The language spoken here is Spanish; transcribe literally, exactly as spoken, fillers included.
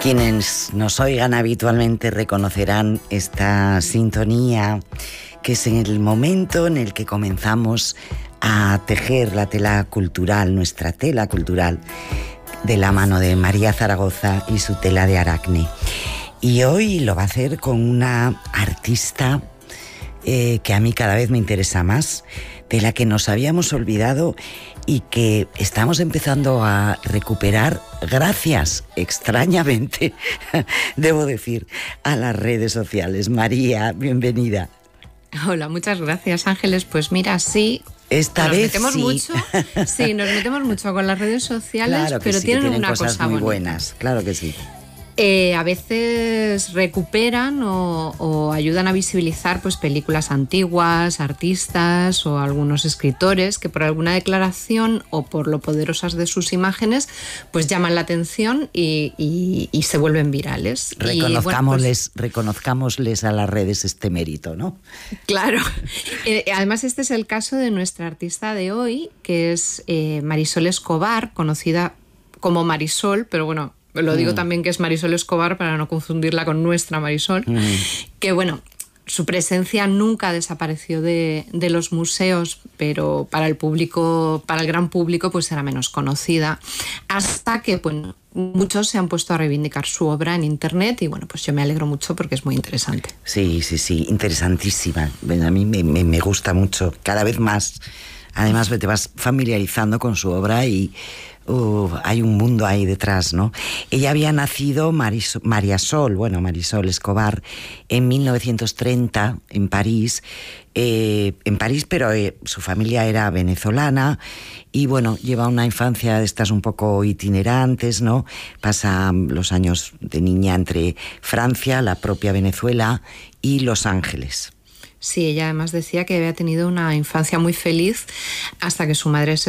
Quienes nos oigan habitualmente reconocerán esta sintonía, que es en el momento en el que comenzamos a tejer la tela cultural, nuestra tela cultural, de la mano de María Zaragoza y su tela de Aracne. Y hoy lo va a hacer con una artista eh, que a mí cada vez me interesa más, de la que nos habíamos olvidado y que estamos empezando a recuperar gracias, extrañamente, debo decir, a las redes sociales. María, bienvenida. Hola, muchas gracias, Ángeles. Pues mira, sí, esta nos vez metemos sí. mucho, sí, nos metemos mucho con las redes sociales, Claro que pero sí, tienen, que tienen una cosas cosa muy bonita. buenas, claro que sí. Eh, a veces recuperan o, o ayudan a visibilizar pues películas antiguas, artistas o algunos escritores que por alguna declaración o por lo poderosas de sus imágenes pues llaman la atención y, y, y se vuelven virales. Reconozcámosles, Y, bueno, pues, reconozcámosles a las redes este mérito, ¿no? claro. Eh, además, este es el caso de nuestra artista de hoy, que es eh, Marisol Escobar, conocida como Marisol, pero bueno, lo digo mm. también que es Marisol Escobar para no confundirla con nuestra Marisol, mm. que bueno, su presencia nunca desapareció de, de los museos, pero para el público, para el gran público, pues era menos conocida, hasta que bueno, muchos se han puesto a reivindicar su obra en internet y bueno, pues yo me alegro mucho porque es muy interesante. Sí, sí, sí, interesantísima. A mí me, me, me gusta mucho, cada vez más. Además te vas familiarizando con su obra y uh, hay un mundo ahí detrás, ¿no? Ella había nacido Marisol, María Sol, bueno, Marisol Escobar, en mil novecientos treinta en París, eh, en París, pero eh, su familia era venezolana y bueno, lleva una infancia de estas un poco itinerantes, ¿no? Pasa los años de niña entre Francia, la propia Venezuela y Los Ángeles. Sí, ella además decía que había tenido una infancia muy feliz hasta que su madre se